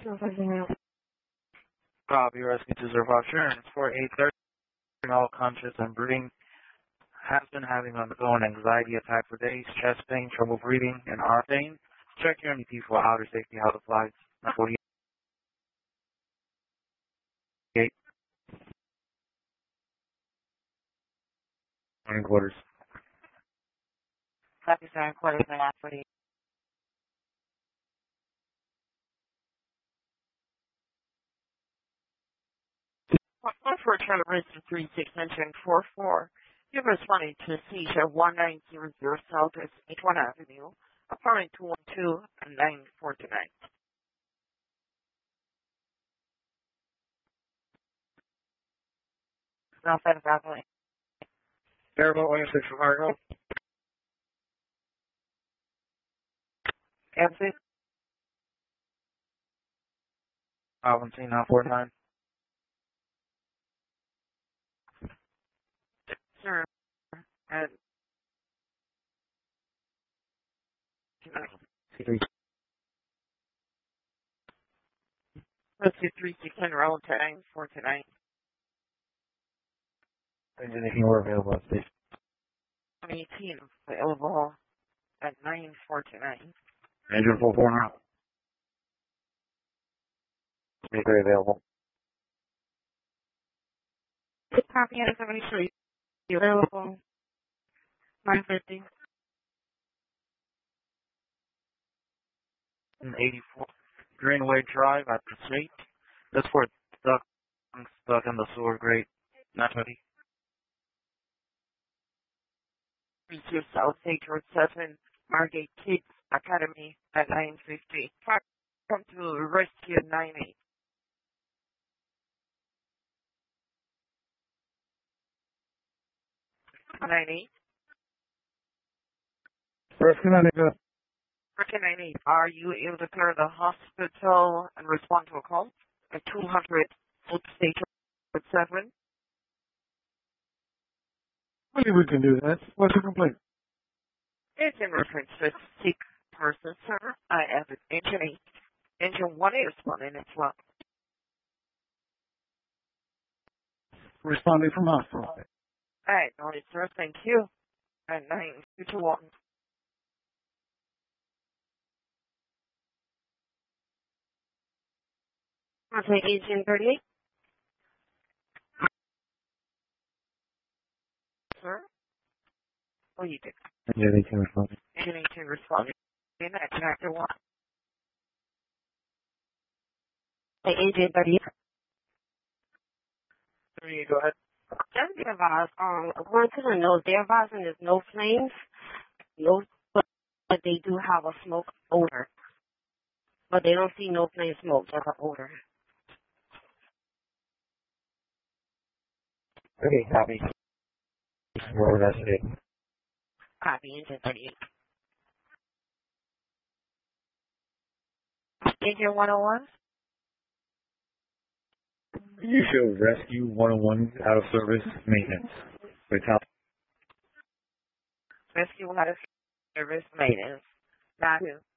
Copy, rescue to survive insurance for 8:30. All conscious and breathing. Has been having ongoing anxiety attack for days, chest pain, trouble breathing, and arm pain. Check your MEP for outer safety health applies. 48 quarters. Copy, sir. Quarters and last 48. One for try to register 36 mentioned 44. You're responding to seizure 1900 Southwest 81 Avenue, apartment 212 and 949. Now, Fed Valley. Airboat 106 for cargo. Exit. Valentine 949. Sir. And C3. let's do 3600 roll to 949. Anything more available at station. 2018 available at 949. Engine 44 now. C3 available. Copy at 73. Available. 950. 84. Greenway Drive at the street. That's for stuck in the sewer grate. 920. 32 South State Road 7, Margate Kids Academy at 950. Come to rescue 98. Rescue 98. Rescue 98. Are you able to clear the hospital and respond to a call at 200 South State Road 7? I think we can do that. What's the complaint? It's in reference to a sick person, sir. I have an engine 8. Engine 1 is running as well. Responding from hospital. Alright, no, sir. Thank you. At 921. Okay, Agent 38. Sir? Oh, you did. Yeah, they can respond. Agent 18 responding. In that chapter 1. Hey, Agent 38. 38, go ahead. Just be advised, according to the notes, they're advising there's no flames, no, but they do have a smoke odor. But they don't see no flame smoke, just an odor. Okay, copy. We're investigating. Copy, Agent 38. Agent 101? You show Rescue 101 out of service maintenance. Rescue out of service maintenance. Got you.